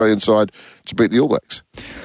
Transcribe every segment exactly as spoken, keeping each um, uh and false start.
Australian side to beat the All Blacks?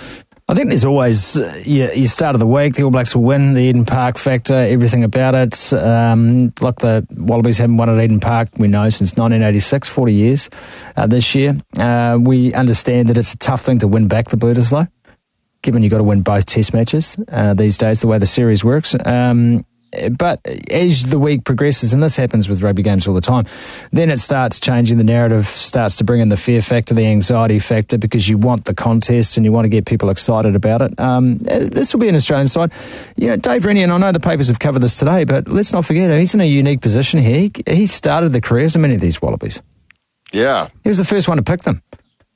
I think there's always, uh, you, you start of the week, the All Blacks will win, the Eden Park factor, everything about it. Um, like the Wallabies haven't won at Eden Park, we know, since nineteen eighty-six, forty years uh, this year. Uh, we understand that it's a tough thing to win back the Bledisloe, given you've got to win both test matches uh, these days, the way the series works. Um, but as the week progresses, and this happens with rugby games all the time, then it starts changing. The narrative starts to bring in the fear factor, the anxiety factor, because you want the contest and you want to get people excited about it. Um, this will be an Australian side. You know, Dave Rennie, and I know the papers have covered this today, but let's not forget, he's in a unique position here. He, he started the careers of many of these Wallabies. Yeah. He was the first one to pick them.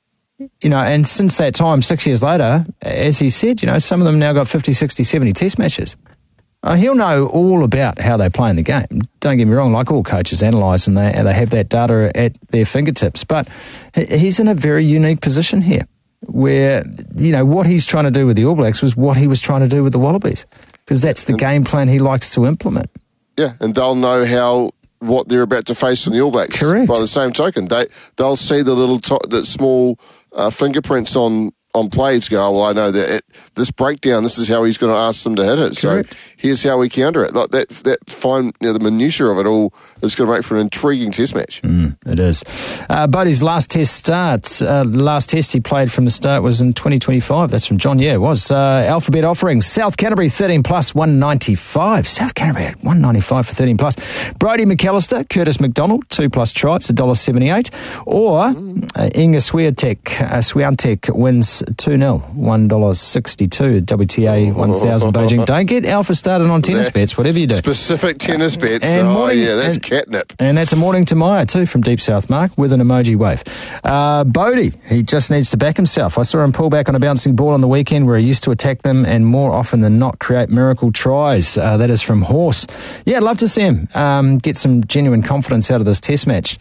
You know, and since that time, six years later, as he said, you know, some of them now got fifty, sixty, seventy test matches. Uh, he'll know all about how they play in the game. Don't get me wrong, like all coaches analyse and they, and they have that data at their fingertips. But he's in a very unique position here where, you know, what he's trying to do with the All Blacks was what he was trying to do with the Wallabies, because that's the and, game plan he likes to implement. Yeah, and they'll know how what they're about to face from the All Blacks. Correct. By the same token, they, they'll see the little, to, the small uh, fingerprints on on plays, go, oh, well, I know that it, this breakdown, this is how he's going to ask them to hit it. Correct. So here's how we counter it. Like that, that fine, you know, the minutiae of it all is going to make for an intriguing test match. Mm, it is. Uh, Bodie's last test starts, uh, last test he played from the start was in twenty twenty-five. That's from John. Yeah, it was. Uh, Alphabet offering. South Canterbury, thirteen plus, one ninety-five. South Canterbury at one ninety-five for thirteen plus. Brodie McAllister, Curtis McDonald, two plus tries, one dollar seventy-eight. Or mm. uh, Inga Swiatek, uh, Swiatek wins two nil, one dollar sixty-two, W T A one thousand Beijing. Don't get Alpha started on tennis that bets, whatever you do. Specific tennis bets. And oh, morning, yeah, that's and, catnip. And that's a morning to Maya, too, from Deep South Mark, with an emoji wave. Uh, Bodie, he just needs to back himself. I saw him pull back on a bouncing ball on the weekend where he used to attack them and more often than not create miracle tries. Uh, that is from Horse. Yeah, I'd love to see him um, get some genuine confidence out of this test match.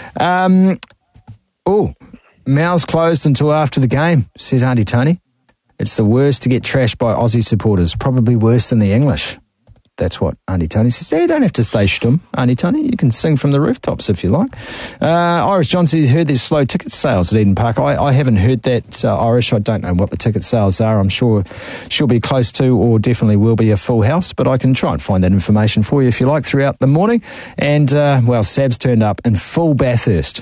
Um, oh, mouths closed until after the game, says Auntie Tony. It's the worst to get trashed by Aussie supporters, probably worse than the English. That's what Auntie Tony says. Yeah, you don't have to stay stum, Auntie Tony. You can sing from the rooftops if you like. Uh, Irish John says, heard there's slow ticket sales at Eden Park. I, I haven't heard that, uh, Irish. I don't know what the ticket sales are. I'm sure she'll be close to, or definitely will be, a full house, but I can try and find that information for you if you like throughout the morning. And, uh, well, Sav's turned up in full Bathurst.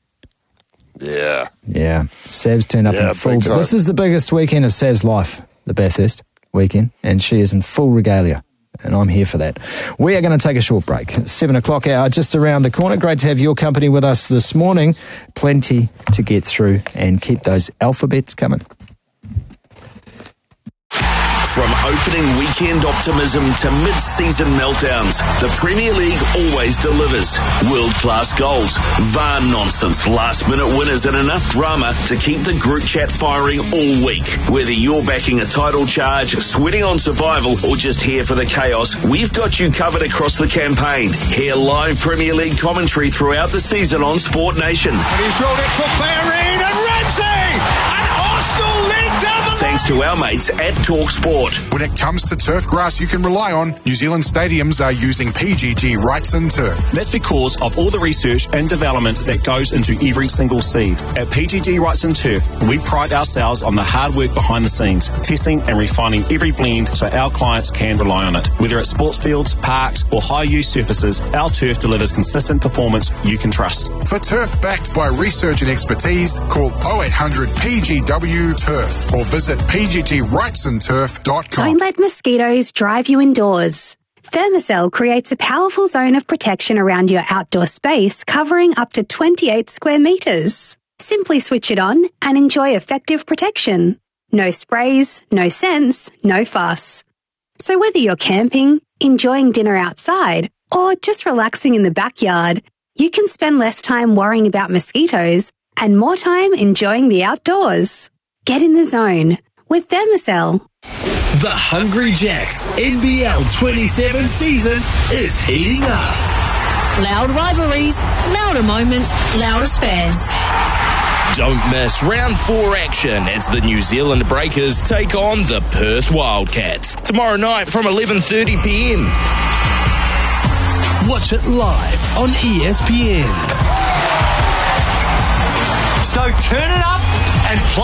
Yeah. Yeah. Sav's turned up yeah, in full. This is the biggest weekend of Sav's life, the Bathurst weekend, and she is in full regalia. And I'm here for that. We are going to take a short break. Seven o'clock hour just around the corner. Great to have your company with us this morning. Plenty to get through, and keep those alphabets coming. From opening weekend optimism to mid-season meltdowns, the Premier League always delivers. World-class goals, V A R nonsense, last-minute winners and enough drama to keep the group chat firing all week. Whether you're backing a title charge, sweating on survival, or just here for the chaos, we've got you covered across the campaign. Hear live Premier League commentary throughout the season on Sport Nation. And he's rolled it for Bellerin and Ramsey! And Arsenal lead down the Thanks to our mates at Talk Sport. When it comes to turf grass you can rely on, New Zealand stadiums are using P G G Wrightson Turf. That's because of all the research and development that goes into every single seed. At P G G Wrightson Turf, we pride ourselves on the hard work behind the scenes, testing and refining every blend so our clients can rely on it. Whether it's sports fields, parks or high-use surfaces, our turf delivers consistent performance you can trust. For turf backed by research and expertise, call oh eight hundred P G W Turf or visit p g g wrightson turf dot com. Don't let mosquitoes drive you indoors. Thermacell creates a powerful zone of protection around your outdoor space, covering up to twenty-eight square metres. Simply switch it on and enjoy effective protection. No sprays, no scents, no fuss. So whether you're camping, enjoying dinner outside, or just relaxing in the backyard, you can spend less time worrying about mosquitoes and more time enjoying the outdoors. Get in the zone with Thermacell. The Hungry Jacks N B L twenty-seven season is heating up. Loud rivalries, louder moments, loudest fans. Don't miss round four action as the New Zealand Breakers take on the Perth Wildcats tomorrow night from eleven thirty p m. Watch it live on E S P N. So turn it up and